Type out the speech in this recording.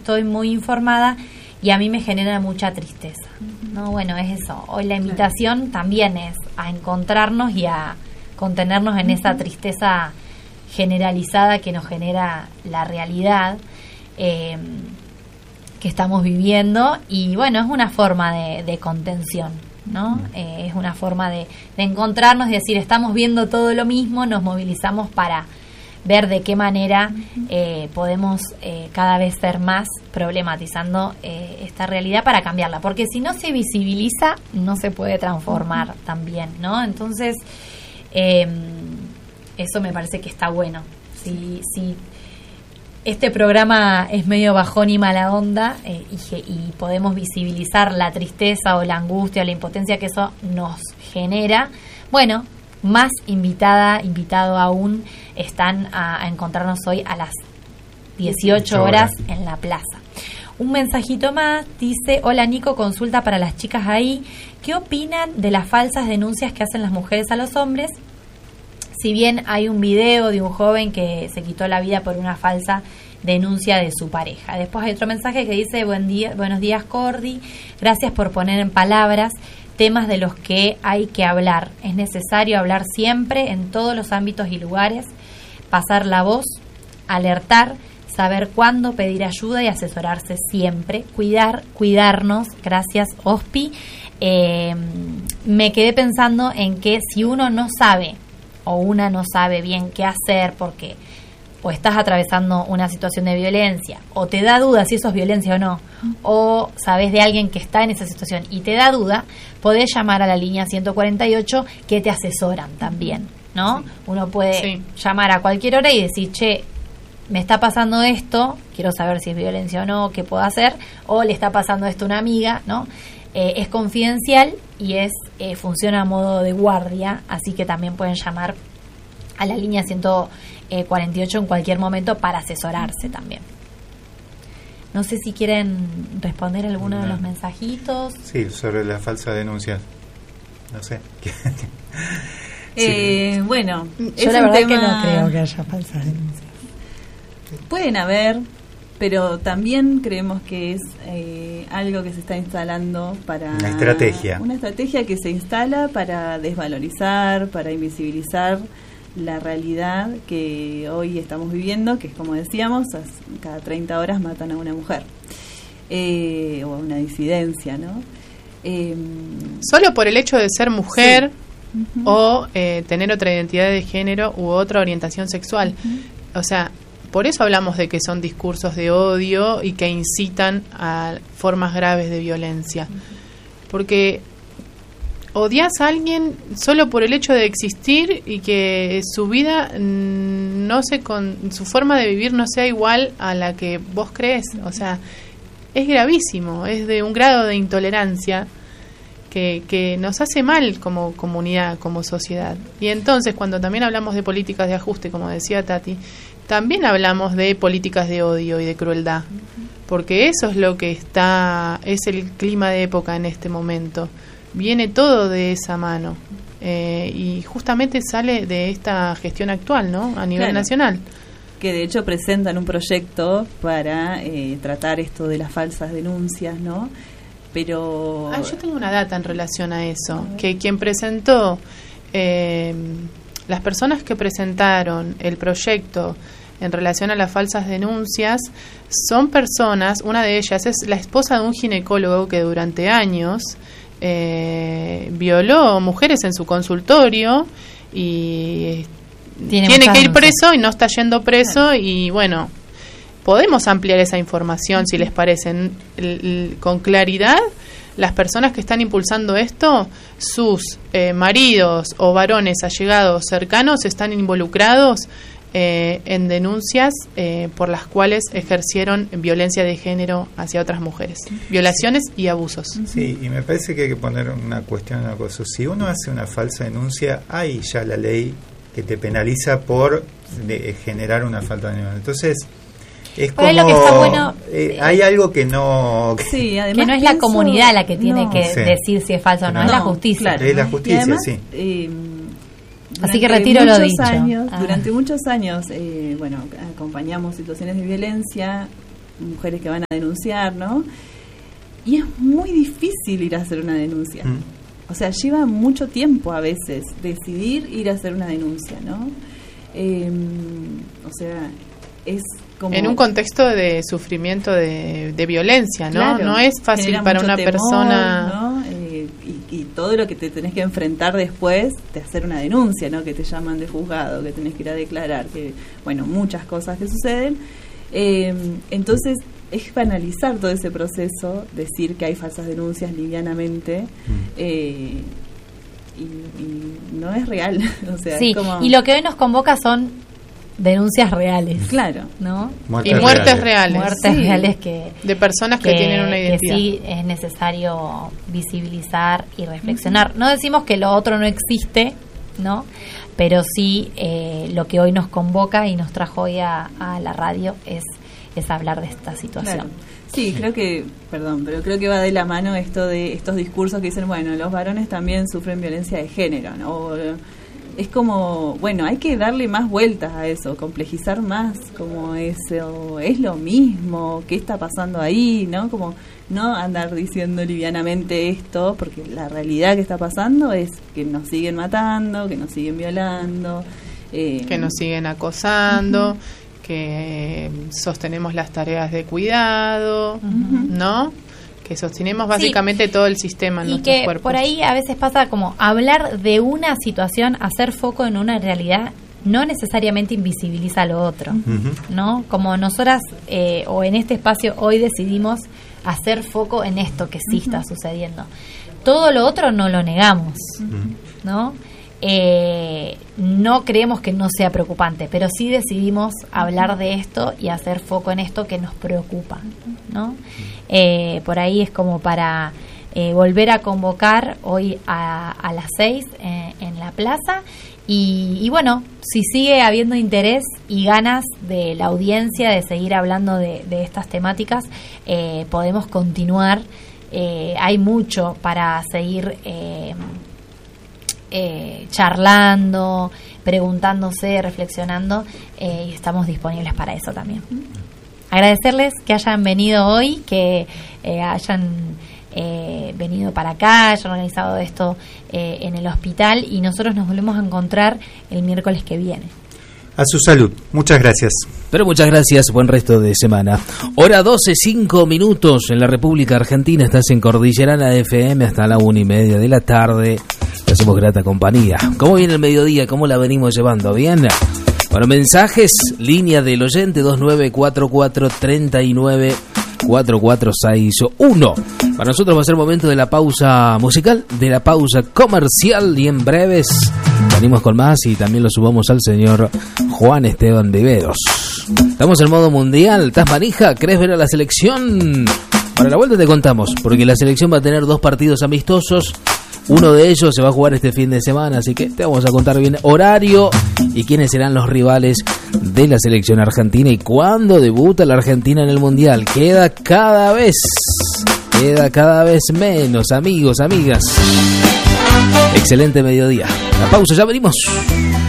estoy muy informada y a mí me genera mucha tristeza. No, bueno, es eso. Hoy la invitación también es a encontrarnos y a contenernos en esa tristeza generalizada que nos genera la realidad que estamos viviendo, y bueno, es una forma de contención, ¿no? Es una forma de encontrarnos y decir, estamos viendo todo lo mismo, nos movilizamos para ver de qué manera podemos cada vez ser más problematizando esta realidad para cambiarla, porque si no se visibiliza no se puede transformar también, ¿no? Entonces eso me parece que está bueno. Si este programa es medio bajón y mala onda y podemos visibilizar la tristeza o la angustia o la impotencia que eso nos genera, bueno, más invitado aún están a encontrarnos hoy a las 18 horas en la plaza. Un mensajito más dice: hola Nico, consulta para las chicas ahí, ¿qué opinan de las falsas denuncias que hacen las mujeres a los hombres? Si bien hay un video de un joven que se quitó la vida por una falsa denuncia de su pareja. Después hay otro mensaje que dice: buenos días Cordy, gracias por poner en palabras temas de los que hay que hablar. Es necesario hablar siempre en todos los ámbitos y lugares, pasar la voz, alertar, saber cuándo pedir ayuda y asesorarse siempre, cuidarnos. Gracias Ospi. Me quedé pensando en que si uno no sabe o una no sabe bien qué hacer porque o estás atravesando una situación de violencia o te da duda si eso es violencia o no, o sabes de alguien que está en esa situación y te da duda, podés llamar a la línea 148 que te asesoran también, ¿no? Sí. Uno puede llamar a cualquier hora y decir, che, me está pasando esto, quiero saber si es violencia o no, qué puedo hacer, o le está pasando esto a una amiga, ¿no? Es confidencial y funciona a modo de guardia, así que también pueden llamar a la línea 148 en cualquier momento para asesorarse también. No sé si quieren responder alguno de los mensajitos. Sí, sobre la falsa denuncia. No sé. Bueno, yo la verdad que no creo que haya falsas denuncias. Pueden haber, pero también creemos que es algo que se está instalando para... Una estrategia. Una estrategia que se instala para desvalorizar, para invisibilizar la realidad que hoy estamos viviendo, que es como decíamos, cada 30 horas matan a una mujer. O a una disidencia, ¿no? Solo por el hecho de ser mujer o tener otra identidad de género u otra orientación sexual. O sea, por eso hablamos de que son discursos de odio y que incitan a formas graves de violencia. Porque odias a alguien solo por el hecho de existir y que su vida su forma de vivir no sea igual a la que vos crees. O sea, es gravísimo, es de un grado de intolerancia que nos hace mal como comunidad, como sociedad. Y entonces, cuando también hablamos de políticas de ajuste, como decía Tati, también hablamos de políticas de odio y de crueldad, porque eso es lo que es el clima de época en este momento. Viene todo de esa mano y justamente sale de esta gestión actual, ¿no? A nivel nacional. Que de hecho presentan un proyecto para tratar esto de las falsas denuncias, ¿no? Pero... yo tengo una data en relación a eso, que quien presentó, las personas que presentaron el proyecto en relación a las falsas denuncias son personas, una de ellas es la esposa de un ginecólogo que durante años violó mujeres en su consultorio y tiene que ir preso y no está yendo preso. Y bueno, podemos ampliar esa información si les parece con claridad. Las personas que están impulsando esto, sus maridos o varones allegados cercanos están involucrados en denuncias por las cuales ejercieron violencia de género hacia otras mujeres, violaciones y abusos. Sí, y me parece que hay que poner una cuestión, una cosa. Si uno hace una falsa denuncia, hay ya la ley que te penaliza por generar una falta de denuncia. Entonces, es como lo que está bueno, hay algo que no... Sí, además que no es la comunidad la que tiene que decir si es falso o no, es la justicia. Claro, es la justicia, además, sí. Así que retiro lo dicho. Durante muchos años, acompañamos situaciones de violencia mujeres que van a denunciar, ¿no? Y es muy difícil ir a hacer una denuncia. O sea, lleva mucho tiempo a veces decidir ir a hacer una denuncia, ¿no? O sea, es como... En un contexto de sufrimiento de violencia, ¿no? Claro, no es fácil para una temor, persona... ¿no? Y todo lo que te tenés que enfrentar después de hacer una denuncia, ¿no? Que te llaman de juzgado, que tenés que ir a declarar, que, bueno, muchas cosas que suceden. Entonces, es banalizar todo ese proceso, decir que hay falsas denuncias livianamente, y no es real. O sea, sí, es como... y lo que hoy nos convoca son denuncias reales. Claro. ¿No? Muertes reales. Muertes reales de personas que tienen una identidad. Que sí es necesario visibilizar y reflexionar. No decimos que lo otro no existe, ¿no? Pero sí lo que hoy nos convoca y nos trajo hoy a la radio es hablar de esta situación. Claro. Sí, creo que va de la mano esto de estos discursos que dicen, bueno, los varones también sufren violencia de género, ¿no? Es como, bueno, hay que darle más vueltas a eso, complejizar más, como eso, es lo mismo, ¿qué está pasando ahí? ¿No? Como no andar diciendo livianamente esto, porque la realidad que está pasando es que nos siguen matando, que nos siguen violando, que nos siguen acosando, que sostenemos las tareas de cuidado, ¿no? Que sostenemos básicamente todo el sistema en nuestros cuerpos. Y que por ahí a veces pasa como hablar de una situación, hacer foco en una realidad, no necesariamente invisibiliza lo otro, ¿no? Como nosotras o en este espacio hoy decidimos hacer foco en esto que sí está sucediendo. Todo lo otro no lo negamos, ¿no? No creemos que no sea preocupante, pero sí decidimos hablar de esto y hacer foco en esto que nos preocupa, ¿no? Por ahí es como para volver a convocar hoy a las 6 en la plaza y bueno, si sigue habiendo interés y ganas de la audiencia de seguir hablando de estas temáticas, podemos continuar. Hay mucho para seguir charlando, preguntándose, reflexionando, y estamos disponibles para eso también. Agradecerles que hayan venido hoy, que hayan venido para acá, hayan organizado esto en el hospital, y nosotros nos volvemos a encontrar el miércoles que viene. A su salud. Muchas gracias. Pero muchas gracias, buen resto de semana. Hora 12, 5 minutos en la República Argentina. Estás en Cordillerana FM hasta la 1:30 de la tarde. Te hacemos grata compañía. ¿Cómo viene el mediodía? ¿Cómo la venimos llevando? ¿Bien? Bueno, mensajes, línea del oyente 2944394461. Para nosotros va a ser momento de la pausa musical, de la pausa comercial, y en breves venimos con más y también lo subamos al señor Juan Esteban Viveros. Estamos en modo mundial. ¿Estás manija? ¿Querés ver a la selección? Para la vuelta te contamos, porque la selección va a tener 2 partidos amistosos. Uno de ellos se va a jugar este fin de semana, así que te vamos a contar bien horario y quiénes serán los rivales de la selección argentina y cuándo debuta la Argentina en el Mundial. Queda cada vez menos, amigos, amigas. Excelente mediodía. La pausa, ya venimos.